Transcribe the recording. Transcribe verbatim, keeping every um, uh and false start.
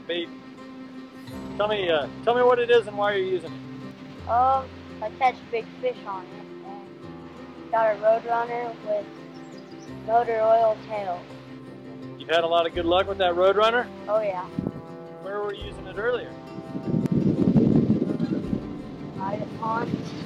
bait. Tell me, uh, tell me what it is and why you're using it. Um, I catch big fish on it, and got a Roadrunner with motor oil tail. You've had a lot of good luck with that Roadrunner? Oh yeah. Where were you using it earlier? Right at pond.